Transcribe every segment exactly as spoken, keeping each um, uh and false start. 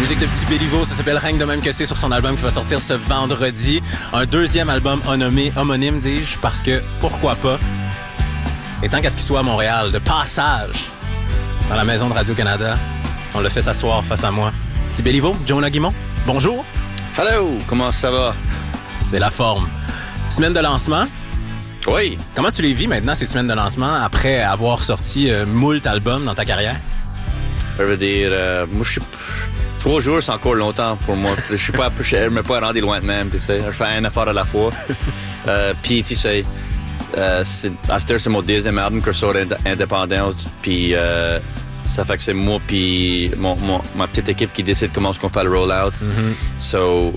musique de Petit Béliveau, ça s'appelle Rien que de même que c'est sur son album qui va sortir ce vendredi. Un deuxième album hommé, homonyme, dis-je, parce que pourquoi pas? Et tant qu'à ce qu'il soit à Montréal, de passage dans la maison de Radio-Canada, on le fait s'asseoir face à moi. Petit Béliveau, Jonah Guimond, bonjour. Hello, comment ça va? C'est la forme. Semaine de lancement. Oui. Comment tu les vis maintenant, ces semaines de lancement, après avoir sorti euh, moult albums dans ta carrière? Je veux dire, euh, moi, je suis... Trois jours, c'est encore longtemps pour moi. Je suis pas, je me pas rendu loin de même, tu sais. Je fais une affaire à la fois. euh, puis, tu sais, euh, c'est, à cette heure, c'est mon deuxième album que je sors indépendant. Puis, euh, ça fait que c'est moi puis mon, mon, ma petite équipe qui décide comment est-ce qu'on fait le rollout. Mm-hmm. So,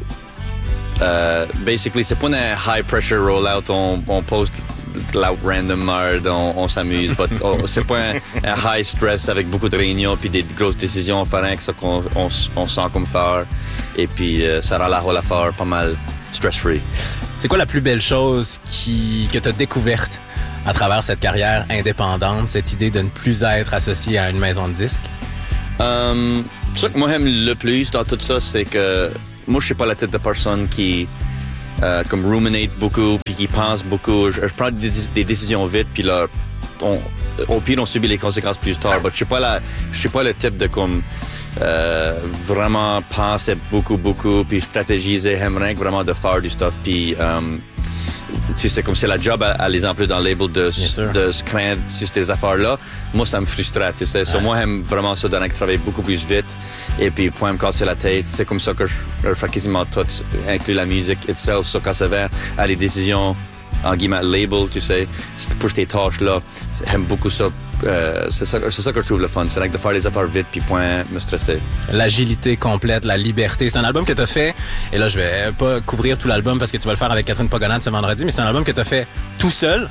uh, basically, c'est pas un high pressure rollout. On, on pose de l'out random merde, on, on s'amuse. But oh, c'est pas un, un high stress avec beaucoup de réunions puis des grosses décisions différentes ça qu'on on, on sent comme faire. Et puis, uh, ça rend la roll affaire pas mal stress-free. C'est quoi la plus belle chose qui, que tu as découverte à travers cette carrière indépendante, cette idée de ne plus être associé à une maison de disques? Um, ce que moi j'aime le plus dans tout ça, c'est que moi je suis pas la tête de personne qui euh, comme ruminate beaucoup puis qui pense beaucoup. Je, je prends des, des décisions vite puis là, on, au pire on subit les conséquences plus tard. Mais je suis pas la, je suis pas le type de comme euh, vraiment penser beaucoup beaucoup puis stratégiser. J'aimerais vraiment de faire du stuff puis um, tu sais, comme c'est la job à, à les employer dans le label de, de se craindre sur ces affaires-là. Moi, ça me frustrait, tu sais. Ouais. So, moi, j'aime vraiment ça, donner que travailler beaucoup plus vite et puis point me casser la tête. C'est comme ça que je, je fais quasiment tout, inclus la musique itself. So, quand ça va à les décisions, en guillemets, label, tu sais, pour ces tâches-là, j'aime beaucoup ça. Euh, c'est, ça, c'est ça que je trouve le fun. C'est de faire les affaires vite puis point me stresser. L'agilité complète, la liberté. C'est un album que tu as fait, et là je vais pas couvrir tout l'album parce que tu vas le faire avec Catherine Pogonade ce vendredi, mais c'est un album que tu as fait tout seul.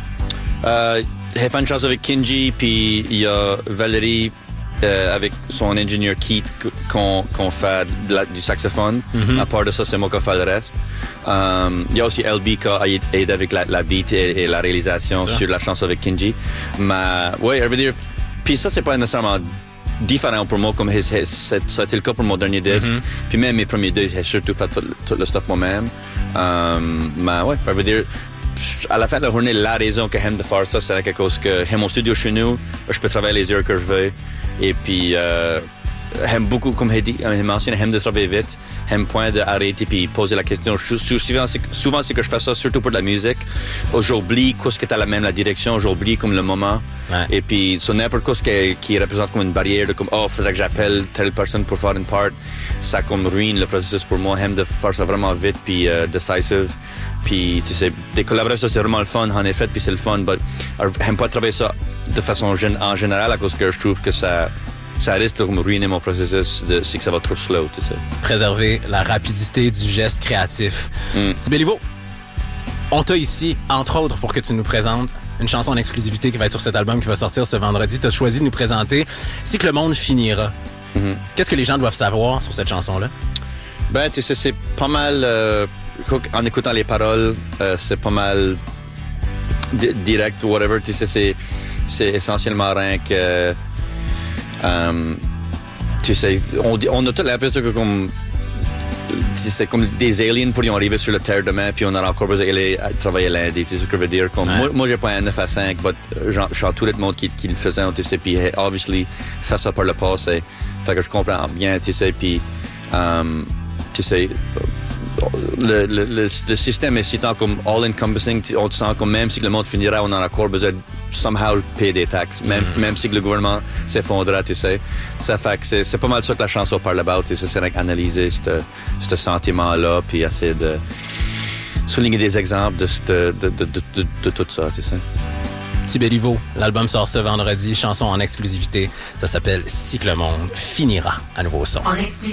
Euh, j'ai fait une chanson avec Kinji, puis il y a Valérie euh, avec son ingénieur Keith qu'on, qu'on fait de la, du saxophone. Mm-hmm. À part de ça, c'est moi qui fais le reste. Um, il y a aussi L B qui a aidé avec la, la beat et, et la réalisation sur la chanson avec Kinji. Mais ouais, je veux dire, puis ça c'est pas nécessairement différent pour moi comme his, his, ça a été le cas pour mon dernier disque. Mm-hmm. Puis même mes premiers deux, j'ai surtout fait tout, tout le stuff moi-même. Um, mais ouais, je veux dire, à la fin de la journée, la raison que j'aime de faire ça, c'est quelque chose que j'ai mon studio chez nous, je peux travailler les heures que je veux. Et puis, euh, j'aime beaucoup, comme j'ai dit, j'ai mentionné, j'aime de travailler vite, j'aime point d'arrêter puis poser la question. Souvent c'est, souvent, c'est que je fais ça, surtout pour de la musique. J'oublie quoi ce que t'as la même la direction, j'oublie comme le moment. Ouais. Et puis, sur n'importe quoi ce qui, qui représente comme une barrière de comme, oh, faudrait que j'appelle telle personne pour faire une part, ça comme ruine le processus pour moi. J'aime de faire ça vraiment vite puis euh, decisive. Puis, tu sais, des collaborations, c'est vraiment le fun, en effet, puis c'est le fun, mais j'aime pas travailler ça de façon gen- en général à cause que je trouve que ça, ça risque de me ruiner mon processus de, si que ça va trop slow, tu sais. Préserver la rapidité du geste créatif. Mm. Petit Béliveau, on t'a ici, entre autres, pour que tu nous présentes une chanson en exclusivité qui va être sur cet album qui va sortir ce vendredi. T'as choisi de nous présenter Si que le monde finira. Mm-hmm. Qu'est-ce que les gens doivent savoir sur cette chanson-là? Ben, tu sais, c'est pas mal... Euh, en écoutant les paroles, euh, c'est pas mal di- direct, whatever. Tu sais, c'est, c'est essentiellement rien que... Um, tu sais, on, on a toute l'impression que comme... C'est comme des aliens pour y arriver sur la Terre demain, puis on a encore besoin d'aller travailler lundi. Tu sais ce que je veux dire? Comme, ouais. moi, moi, j'ai pas un neuf à cinq, mais je suis tout le monde qui, qui le faisait, tu sais, puis obviously, fait ça par le passé. Fait que je comprends bien, tu sais, puis... Um, tu sais... Le, le, le, le système est si tant comme all-encompassing, on sent comme même si le monde finira, on en a encore besoin de somehow payer des taxes, même, mm-hmm. même si le gouvernement s'effondra, tu sais. Ça fait que c'est, c'est pas mal ça que la chanson parle about, tu sais, c'est analyser ce sentiment-là, puis essayer de souligner des exemples de, de, de, de, de, de, de tout ça, tu sais. Petit Béliveau, l'album sort ce vendredi, chanson en exclusivité, ça s'appelle Si que le monde finira à nouveau au son.